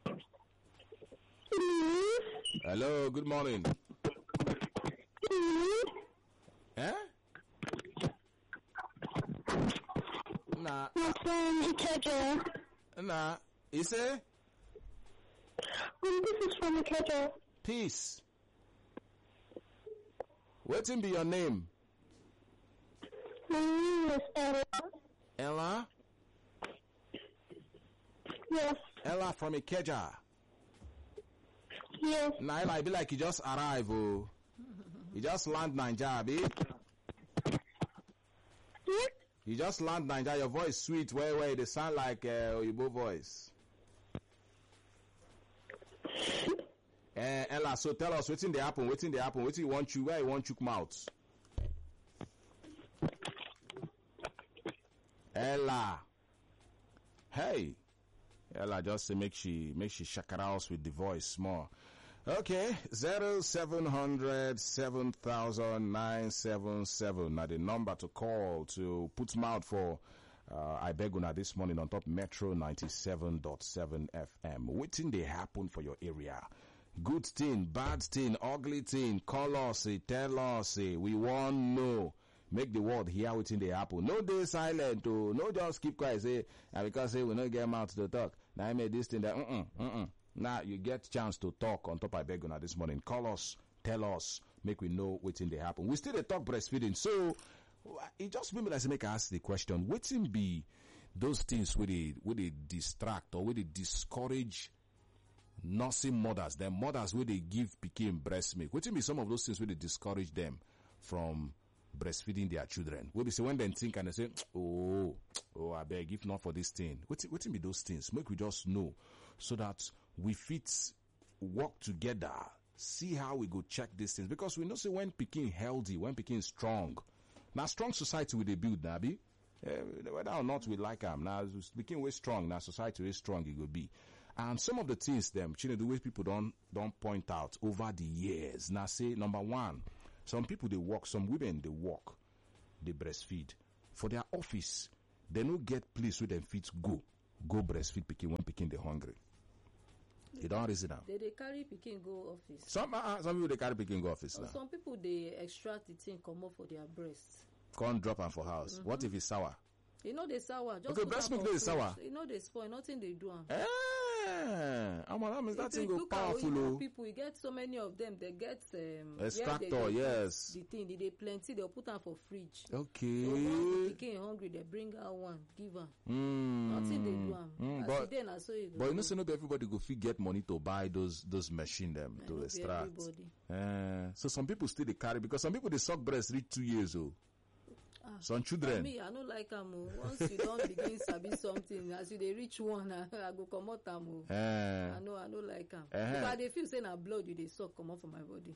Hello, good morning. Eh? Nah. Nah. Is it? Um, this is from Ikeja. Peace. What's in be your name? My name is Ella. Ella? Yes. Ella from Ikeja. Yes. Nah, Ella, I be like you just arrive, oh. You just land Nigeria, be? Yes. You just land Nigeria. Your voice sweet, way, way. They sound like uh, Oyibo voice. Uh, Ella, so tell us what's in the happen, what's in the happen, what you want you, where you want you come out. Ella. Hey. Ella just say make she make she shakara us with the voice more. Okay, zero seven hundred seven thousand nine seven seven. Now the number to call to put mouth for uh, I beg una this morning on top Metro ninety-seven point seven F M. What's in they happen for your area? Good thing, bad thing, ugly thing, call us, eh, tell us, eh, we want know. Make the world hear what's in the apple. No day silent, oh, no just keep quiet, say, and because say we not get mouth to talk. Now I made this thing that, mm-mm, mm-mm. Now you get chance to talk on top of Beguna this morning. Call us, tell us, make we know what's in the happen. We still they talk breastfeeding, so it just made me like make I ask the question, what's in be those things where they, where they distract or where they discourage nursing mothers, them mothers where they give pikin breast milk. What be some of those things where they discourage them from breastfeeding their children? Where they say when they think and they say, oh, oh, I beg, if not for this thing. What what be those things? Make we just know so that we fit work together, see how we go check these things. Because we know say when pikin healthy, when pikin strong, Now, strong society with a build, Nabi. Uh, whether or not we like them, now speaking way strong, now society is strong, it will be. And some of the things them, you know, the way people don't don't point out over the years. Now, say number one, some people they work, some women they work, they breastfeed for their office. They don't get place where them feet go, go breastfeed pikin when pikin they hungry. They don't reason them. They they carry pikin go office. Some uh, some people they carry pikin go office now. Some people they extract the thing come up for their breast. Can't drop them for house. Mm-hmm. What if it's sour? You know they sour. Just okay, breast milk is sour. You know they spoil. Nothing they do. Eh, I'm that means that thing go powerful. Look people, you get so many of them. They get um, extractor. They Yes. The thing they, they plenty. They'll put them for fridge. Okay. So once the pikin hungry, they bring out one, give them. Mm. Nothing they do. Um. Mm, but then I saw you. But you know, say not everybody go fit get money to buy those those machine them I to extract. Everybody. Uh, so some people still they carry because some people they suck breast reach two years old. Ah, some children. Me, I don't like am. Once you don't begin sabi something, as you they reach one, I, I go come out am. Uh, I know, I don't like am. Uh-huh. Because they feel say na blood you they suck come out from my body.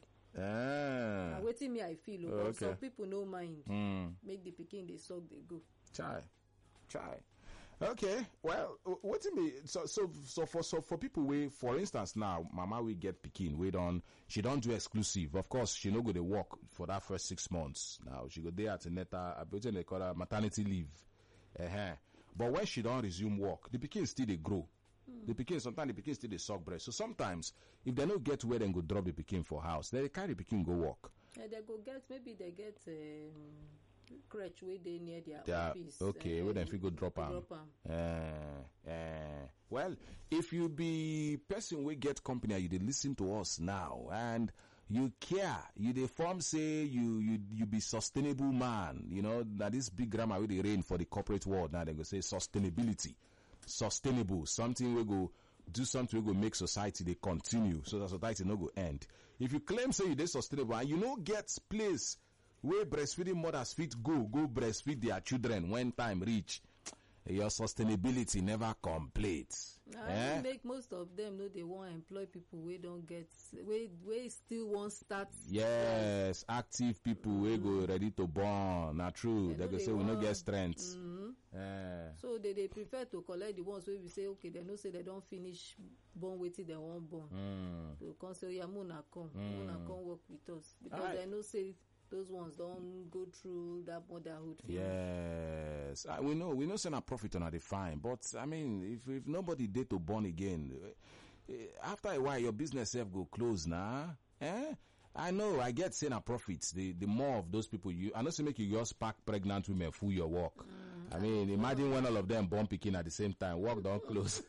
uh, Na wetin me I feel. Oh, okay. Some people no mind. mm, Make the pikin they suck they go. Try, try. Okay, well, what do me? So, so, so for so for people we, for instance, now Mama we get pikin. We don't. She don't do exclusive. Of course, she no go to work for that first six months. Now she go there at neta. I bet they call her maternity leave. Uh-huh. But when she don't resume work, the pikin still they grow. Mm. The pikin sometimes the pikin still they suck breast. So sometimes if they don't get where they go drop the pikin for house, they carry the pikin go work. Yeah, they go get maybe they get. Um, crutch where they near their yeah, office. Okay, uh, where then if you go drop them. Uh, uh, well, if you be person we get company, you they listen to us now and you care, you they form say you you you be sustainable man. You know that this big grammar where they reign for the corporate world now they go say sustainability, sustainable, something we go do something we go make society they continue so that society no go end. If you claim say you they sustainable and you know get place where breastfeeding mothers fit go, go breastfeed their children when time reach. Your sustainability never complete. I eh? make most of them know they want to employ people we don't get, we we still want start. Yes, like, active people mm-hmm. we go ready to born. Not true. They, they go say want, we no get strength. Mm-hmm. Eh. So they, they prefer to collect the ones where we say okay, they know say they don't finish born waiting they won't born. Mm. So come say yeah, Mona come, mm. Mona come work with us because I, they know say. Those ones don't go through that motherhood phase. Yes, I, we know. We know saying a profit on a fine, but I mean, if if nobody did to born again, after a while your business self go close now. Nah? Eh? I know. I get saying a profit. The the more of those people you, I know say make you just pack pregnant women full your work. Mm, I mean, I imagine when all of them born picking at the same time, work don't close.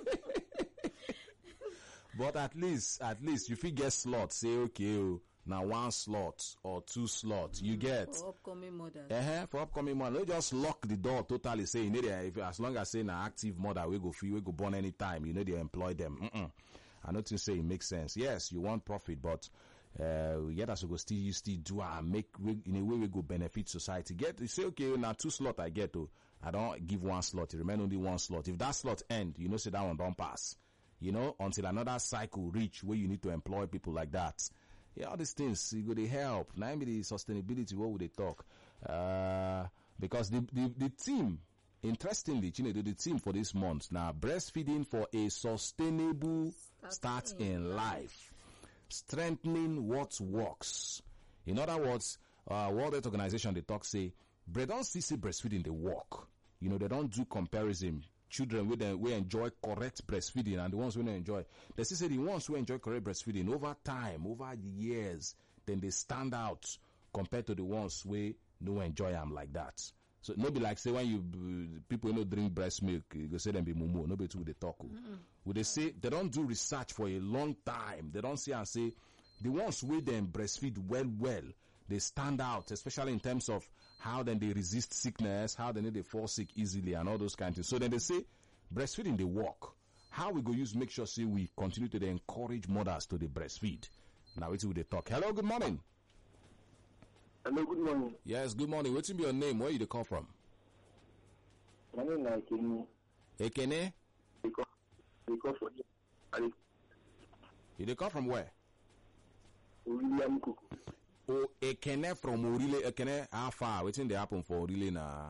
But at least, at least you fit get slot. Say okay. Oh, now one slot or two slots you get for upcoming mothers. Uh-huh, for upcoming mothers. Don't just lock the door totally. Say you know they, if as long as say an active mother we go free, we go born anytime. You know they employ them. Mm-mm. I know to say it makes sense. Yes, you want profit, but uh, yet as we go still you still do and make we, in a way we go benefit society. Get you say okay now two slot I get to. I don't give one slot. It remain only one slot. If that slot end, you know say that one don't pass. You know until another cycle reach where you need to employ people like that. Yeah, all these things, you go to help. Now, maybe the sustainability, what would they talk? Uh, because the, the, the team, interestingly, you know, the team for this month, now, breastfeeding for a sustainable start, start in life. Strengthening what works. In other words, uh, World Health Organization, they talk, say, they don't see, see breastfeeding, they work. You know, they don't do comparison. Children we we enjoy correct breastfeeding and the ones we don't enjoy. They say the ones who enjoy correct breastfeeding over time, over the years, then they stand out compared to the ones we no enjoy them like that. So no be like say when you uh, people you know drink breast milk, you go say them be mumu. Nobody too they talk. Mm-hmm. Would they say they don't do research for a long time? They don't say and say the ones who them breastfeed well well. They stand out, especially in terms of how then they resist sickness, how then they fall sick easily and all those kinds of things. So then they say, breastfeeding they work. How we go use make sure say we continue to encourage mothers to the breastfeed. Now it's with the talk. Hello, good morning. Hello, good morning. Yes, good morning. What's your name? Where you they call from? My name is Ekene. Ekene? They call, they call from you they call from where? William Kuku. Oh, Ekene from Orile, Ekene, how far? Wetin dey happen for Orile na?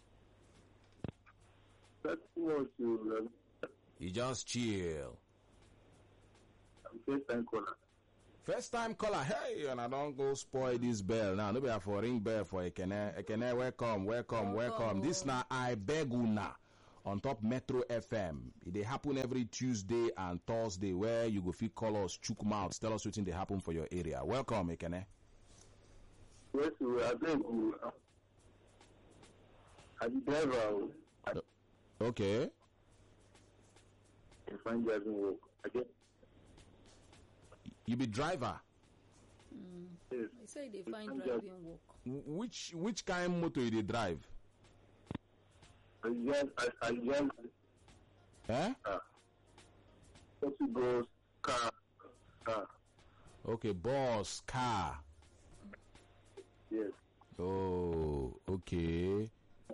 That's what you You just chill. first time caller. First time caller, hey, and I don't go spoil this bell now. Nobody have for ring bell for Ekene. Ekene, welcome, welcome, welcome. This na I beg una on top Metro F M. It dey happen every Tuesday and Thursday where you go fit call us, chook mouth, tell us wetin dey happen for your area. Welcome, Ekene. Yes, we are going to. As a driver, I Okay. can find driving work. I get You be driver. yes. They say they find I'm driving work. Wh- Which which kind motor you dey drive? I just, I, I just, Eh? uh, possible car, car. Okay, boss, car. Yes. Oh, okay.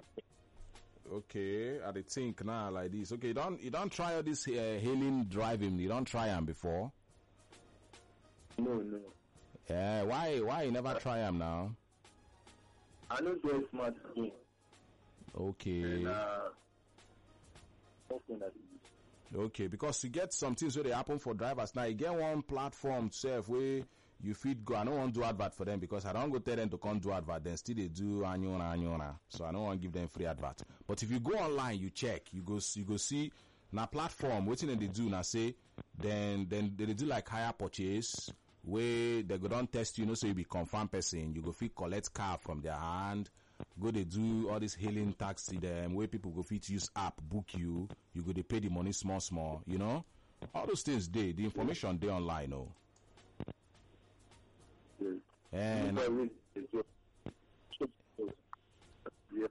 Okay, I dey think now like this. Okay, you don't you don't try all this uh, hailing driving. You don't try them before. No, no. Yeah, why why you never try them now? I don't get smart phone. Okay, And, uh, something that is. okay, because you get some things where they happen for drivers now. You get one platform self where you fit go. I don't want to do advert for them because I don't go tell them to come do advert. Then still they do annual annual. So I don't want to give them free advert. But if you go online, you check, you go you go see na platform. What thing they do now say then then they do like higher purchase where they go don test you, know, so you be confirmed person. You go fit collect car from their hand. Go they do all this hailing taxi them where people go fit use app book you. You go they pay the money small small. You know all those things. They the information they online. Oh. Yes. And Yeah.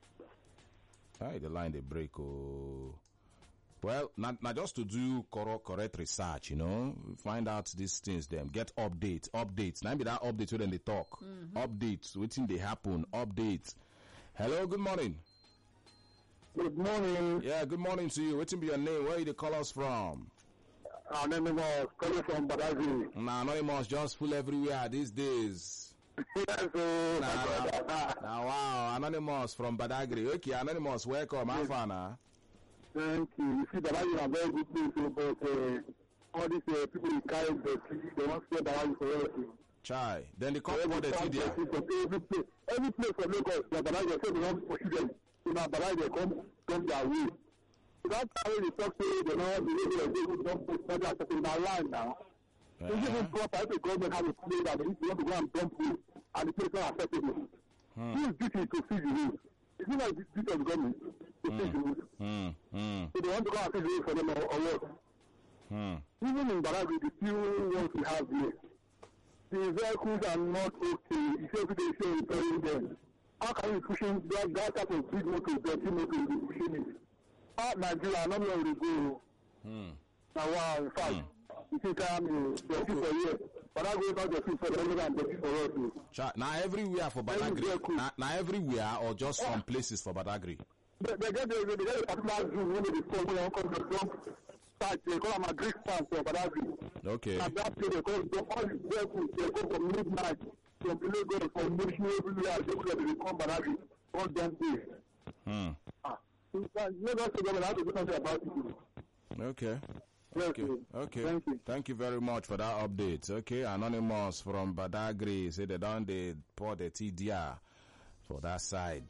Hey, the line they break. Oh, well, not not just to do correct correct research, you know, find out these things. Them get updates, updates. Now be that update when they talk. Mm-hmm. Updates, waiting they happen. Updates. Hello, good morning. Good morning. Yeah, good morning to you. Waiting be your name. Where you the call us from? Anonymous, calling from Badagry. Nah, anonymous just full everywhere these days. Yes, uh, Nah, nah, nah, wow, anonymous from Badagry. Okay, anonymous, welcome. How far now? Thank you. You see, Badagry is a very good place, uh, but uh, all these uh, people in carry the they want to get Badagry for everything. Chai. Then the couple Every the time T D. they see some- every place, every place for Lagos, the Badagry say they want to pursue them. So now Badagry come, come their way. So that's how they talk to they know the way they do don't put better as in our line now. So Uh-huh. even proper, if the government has a place that they need to want to go and dump food, and the place not acceptable. Hmm. Whose duty is to feed the road? It's not like the duty of the government to feed the road. Hmm. Hmm. So they want to go and feed the road for them or, or what? Hmm. Even in Badagry, the few ones we have here, the vehicles are not okay. You see every day you see repairing them. How can you pushing that, that type of big motor, dirty motor, you be pushing it? Ah, Nigeria, not where we go. Hmm. Now, wow, in fact, you think I'm dirty for you. Badagry is not dirty for them, and dirty for us. too. Chai. Now everywhere for Very Badagry. cool. Now, now everywhere or just some places for Badagry. They, they get the, they get a particular zoo when they call, when they come to dump site, they call them a Greek farm for Badagry. Okay. And that day they call them all the vehicles, they go from midnight from the Lagos, from Motion everywhere, they go they come Badagry all them days. Hmm. Ah, so that- Lagos state government have to do something about it. Okay. Yes, Okay. sir. Okay. Thank you. Thank you very much for that update. Okay. Anonymous from Badagry say they done they pour the T D R for that side.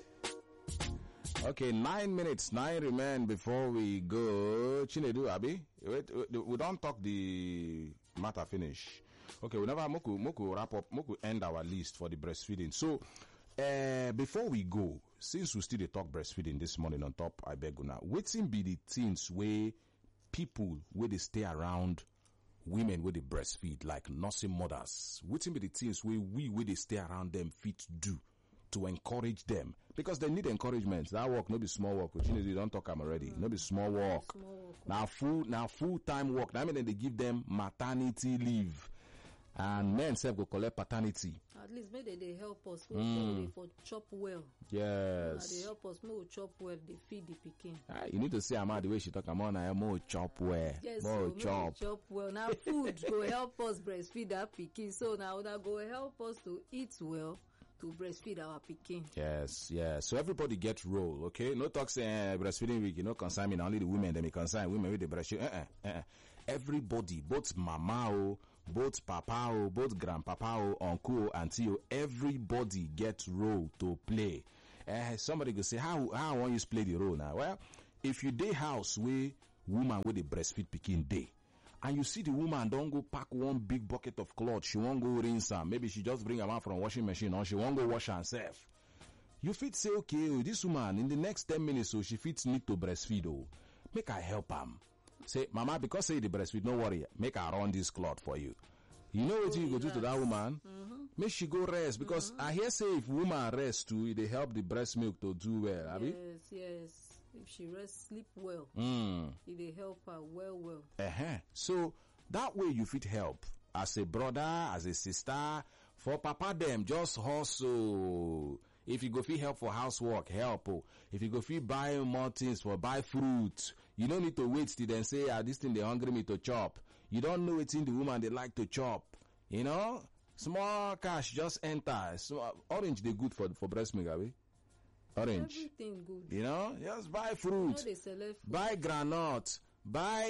Okay, nine minutes, nine remain before we go. Chinedu, Abi, wait, wait, we don't talk the matter finish. Okay, we never Moku Moku wrap up, Moku end our list for the breastfeeding. So, uh, before we go, since we still dey talk breastfeeding this morning on top, I beg you now, wetin be the things where people where they stay around women where they breastfeed, like nursing mothers, wetin be the things where we where they stay around them fit do to encourage them, because they need encouragement. That work no be small work. You don't talk am already. No be small work. Small work. Now full now full time work. I mean they give them maternity leave, and men self go collect paternity. at least make they dey help us. Mm. Mm. They for chop well. Yes. They help us. Make we chop well. They feed the pikin. Ah, you need to see Ama the way she talk. I'm on. I'm more chop well. Yes, more so make we chop. chop well. Now food go help us breastfeed that pikin. So now that go help us to eat well to breastfeed our pikin. Yes, yes. So everybody get role, okay? No talk say eh, breastfeeding week, you know, concern me. Only the women, they may concern women with the breastfeed. Uh-uh, uh-uh. Everybody, both mama, oh, both papa, oh, both grandpapa, oh, uncle, oh, auntie, oh, everybody get role to play. Uh, somebody go say, how how I want you to play the role now? Well, if you day house where woman with the breastfeed pikin day, and you see the woman don't go pack one big bucket of cloth, she won't go rinse her. Maybe she just bring her out from washing machine, or she won't go wash herself. You fit say, okay, oh, this woman in the next ten minutes, so she fit need to breastfeed. Oh, make her help am. Say, mama, because say the breastfeed, no worry, make her run this cloth for you. You know what you go do to that woman? Mm-hmm. Make she go rest, because mm-hmm. I hear say if woman rest too, they help the breast milk to do well. Abi? Yes, yes. If she rest, sleep well, Mm. it dey help her well, well. Uh-huh. So that way you fit help as a brother, as a sister. For papa them, just hustle. If you go fit help for housework, help. Oh. If you go fit buy more things for buy fruit, you don't need to wait till then say, ah, this thing they hungry me to chop. You don't know it's in the woman they like to chop. You know, small cash just enter. Small, orange they good for for breast milk, abi? Orange. Everything good. You know, just buy You fruit. know they select food. Buy granite, buy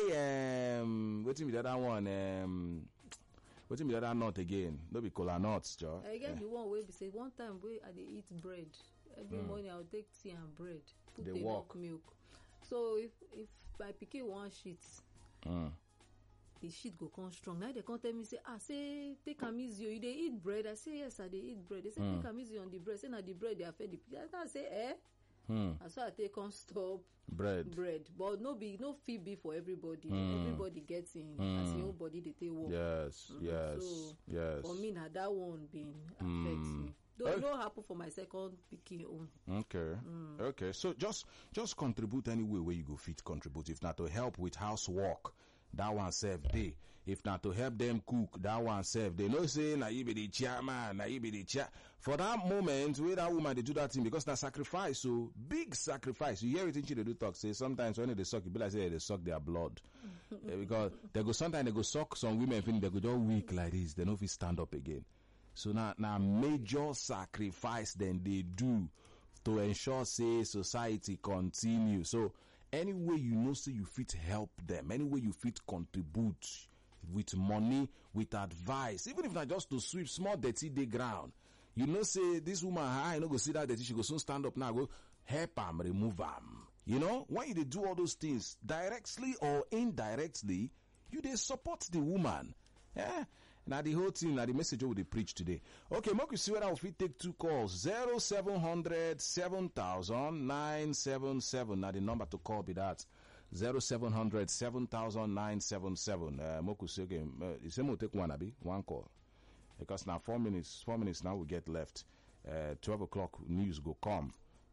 um what's the other one? Um what's the other nut again? No be cola nuts, Joe. I get the one wey be say one time wey I dey eat bread. Every Mm. morning I will take tea and bread. Put Dey enough work. milk. So if if my pikin wan shit, Mm. the shit go come strong. Now they come tell me say, ah, say take am easy. Oh, you dey eat bread? I say yes, I dey eat bread. They say Mm. take am easy on the bread. Say na the bread dey affect the pikin. I say eh. Hmm. And so I take come stop Bread. bread, but no be no fit be for everybody. Mm. Everybody gets in Mm. as your own body they take work. Yes, Mm, yes, so, yes. For me, now that one been affect Mm. me. Though Eh. no happen for my second pikin own. Okay. Okay. So just just contribute any way where you go fit contribute. If not to help with housework, that one serve day. If not to help them cook, that one serve. They no say na you be the chairman, na you be the chair. For that moment where that woman they do that thing because that sacrifice, so big sacrifice. You hear everything she they do talk. Say sometimes when they suck, you be like say they suck their blood. Eh, because they go sometimes they go suck some women feel they go just weak like this. They no fit stand up again. So now now major sacrifice then they do to ensure say society continue. So any way you know say you fit help them, any way you fit contribute with money, with advice, even if not just to sweep small dirty day ground. You know say this woman, I no go see that dirty, she go soon stand up now, go help am, remove am. You know, when you dey do all those things directly or indirectly, you dey support the woman. Yeah. Now the whole thing, now the message we dey preach today. Okay, make we see whether we fit take two calls. Zero seven hundred seven thousand nine seven seven. Now the number to call be that. Zero seven hundred seven thousand nine seven seven. Uh, make we see again. Uh, you say we take one, abi one call. Because now four minutes, four minutes now we get left. Uh, twelve o'clock news go come.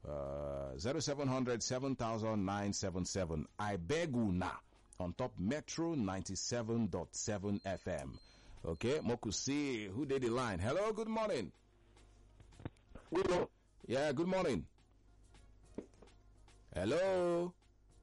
Uh, zero seven hundred seven thousand nine seven seven. I beg you now on top Metro ninety-seven point seven F M. Okay, Moku see who did the line. Hello, good morning. Good morning. Yeah, good morning. Hello.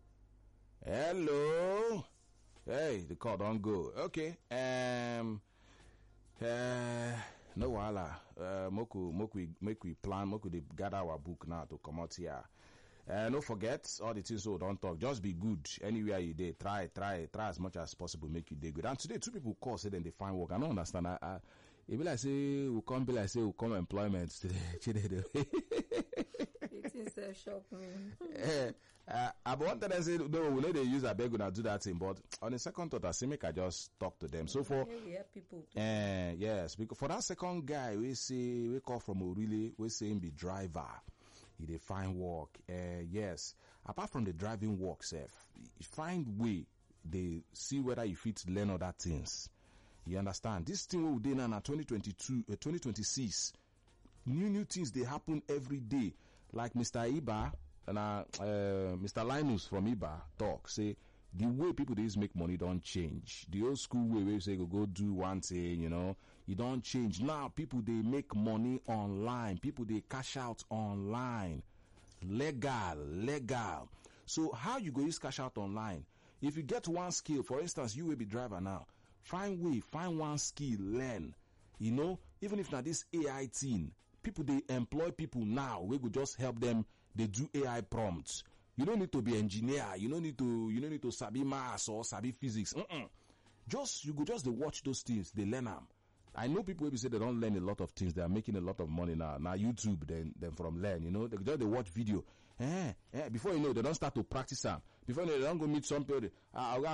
Hello. Hey, the call don't go. Okay. Um. Uh. No wala. Uh. Moku. Moku. Make we plan. Moku. They gather our book now to come out here. Uh, don't forget all the things so don't talk. Just be good anywhere you dey. Try, try, try as much as possible. Make you day good. And today two people call say then they find work. I don't understand. I, I it be like say we come be like say we come employment today. It is a shock me. Eh, uh, I wanted to say no. We know they use a beg to do that thing, but on the second thought, I say make I just talk to them. So for Here we have people. To uh, yes, because for that second guy we say we call from Orili, we say him be driver. He dey find work. Uh, yes. Apart from the driving work, self, find way they see whether you fit learn other things. You understand? This thing we do now na twenty twenty-two, uh, twenty twenty-six. New new things they happen every day. Like Mister Iba and uh, uh, Mister Linus from Iba talk say the way people dey use make money don change. The old school way wey you say go go do one thing, you know, e don change. Now people dey make money online. People dey cash out online. Legal, legal. So how you go use cash out online? If you get one skill, for instance, you will be driver now. Find way, find one skill, learn. You know, even if na this A I thing, people dey employ people now. We go just help them. They do A I prompts. You don't need to be engineer. You don't need to. You don't need to sabi maths or sabi physics. Mm-mm. Just you go just dey watch those things. They learn them. I know people will say they don't learn a lot of things. They are making a lot of money now. Now YouTube, then then from learn. You know, they just they watch video. Eh, eh, before you know, they don't start to practice them. Before you know, they don't go meet some people. Uh,